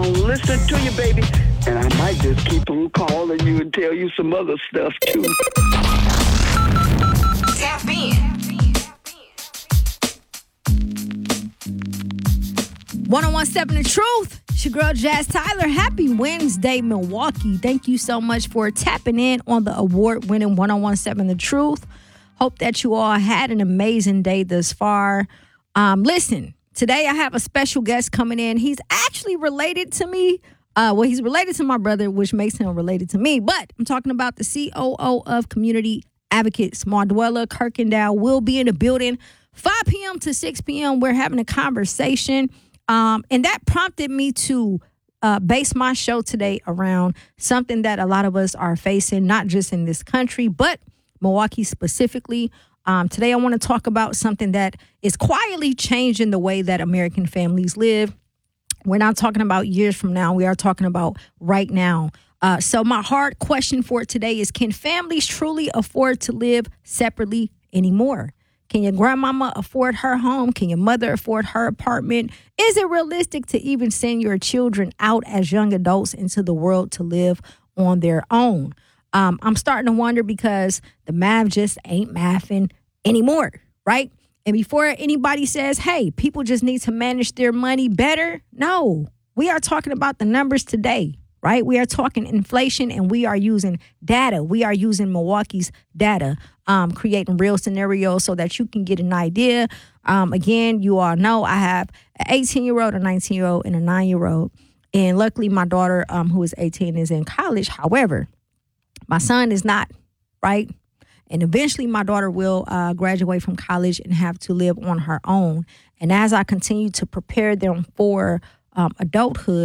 on listening to you, baby. And I might just keep on calling you and tell you some other stuff, too. Tap in. 1017 The Truth. It's your girl, Jazz Tyler. Happy Wednesday, Milwaukee. Thank you so much for tapping in on the award-winning 1017 The Truth. Hope that you all had an amazing day thus far. Listen, today I have a special guest coming in. He's actually related to me. He's related to my brother, which makes him related to me. But I'm talking about the COO of Community Advocates, Mardwella Kirkendall, will be in the building 5 p.m. to 6 p.m. We're having a conversation. And that prompted me to base my show today around something that a lot of us are facing, not just in this country, but Milwaukee specifically. Today, I want to talk about something that is quietly changing the way that American families live. We're not talking about years from now. We are talking about right now. So my hard question for today is, can families truly afford to live separately anymore? Can your grandmama afford her home? Can your mother afford her apartment? Is it realistic to even send your children out as young adults into the world to live on their own? I'm starting to wonder because the math just ain't mathing anymore, right? And before anybody says, hey, people just need to manage their money better, no, we are talking about the numbers today, right? We are talking inflation, and we are using data. We are using Milwaukee's data, creating real scenarios so that you can get an idea. Again, you all know I have an 18-year-old, a 19-year-old, and a 9-year-old. And luckily, my daughter, who is 18, is in college. However, my son is not, right? And eventually my daughter will graduate from college and have to live on her own. And as I continue to prepare them for adulthood,